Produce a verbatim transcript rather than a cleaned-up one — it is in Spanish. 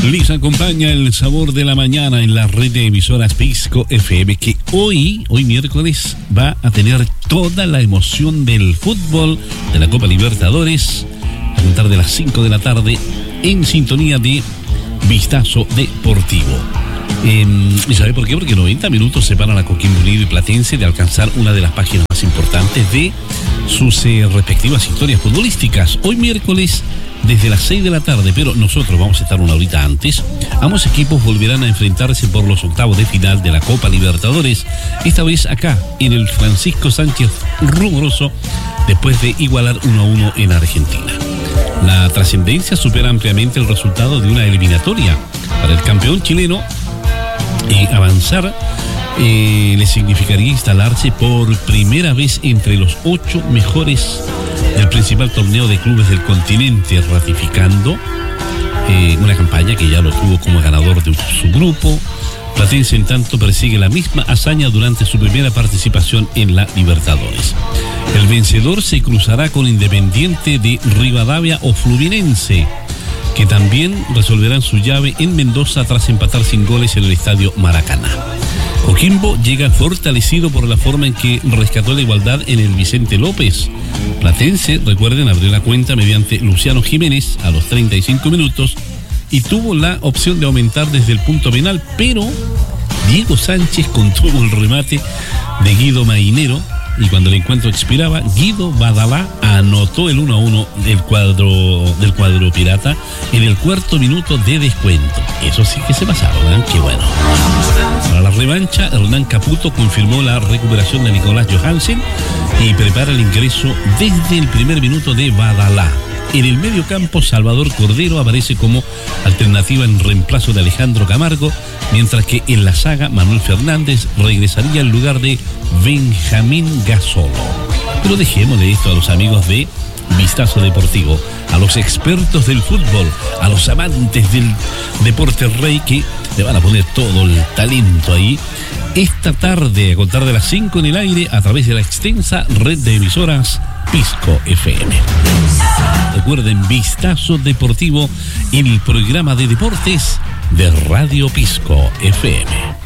Les acompaña el sabor de la mañana en la red de emisoras Pisco F M, que hoy, hoy miércoles, va a tener toda la emoción del fútbol de la Copa Libertadores a contar de las cinco de la tarde en sintonía de Vistazo Deportivo. Eh, ¿Y sabe por qué? Porque noventa minutos separan a Coquimbo Unido y Platense de alcanzar una de las páginas más importantes de sus eh, respectivas historias futbolísticas. Hoy miércoles, desde las seis de la tarde, pero nosotros vamos a estar una horita antes, ambos equipos volverán a enfrentarse por los octavos de final de la Copa Libertadores, esta vez acá, en el Francisco Sánchez Rumoroso, después de igualar uno a uno en Argentina. La trascendencia supera ampliamente el resultado de una eliminatoria. Para el campeón chileno, eh, avanzar eh, le significaría instalarse por primera vez entre los ocho mejores del principal torneo de clubes del continente, ratificando eh, una campaña que ya lo tuvo como ganador de su grupo. Platense, en tanto, persigue la misma hazaña durante su primera participación en la Libertadores. El vencedor se cruzará con Independiente de Rivadavia o Fluminense, que también resolverán su llave en Mendoza tras empatar sin goles en el Estadio Maracaná. Coquimbo llega fortalecido por la forma en que rescató la igualdad en el Vicente López. Platense, recuerden, abrió la cuenta mediante Luciano Jiménez a los treinta y cinco minutos y tuvo la opción de aumentar desde el punto penal, pero Diego Sánchez contuvo el remate de Guido Mainero, y cuando el encuentro expiraba, Guido Badalá anotó el uno a uno del cuadro del cuadro pirata en el cuarto minuto de descuento. Eso sí que se pasaron, ¿eh? Qué bueno. Para la revancha, Hernán Caputo confirmó la recuperación de Nicolás Johansen y prepara el ingreso desde el primer minuto de Badalá. En el medio campo, Salvador Cordero aparece como alternativa en reemplazo de Alejandro Camargo, mientras que en la saga, Manuel Fernández regresaría al lugar de Benjamín Gasolo. Pero dejemos de esto a los amigos de Vistazo Deportivo, a los expertos del fútbol, a los amantes del deporte rey, que le van a poner todo el talento ahí esta tarde, a contar de las cinco en el aire, a través de la extensa red de emisoras Pisco F M. Recuerden, Vistazo Deportivo, el programa de deportes de Radio Pisco F M.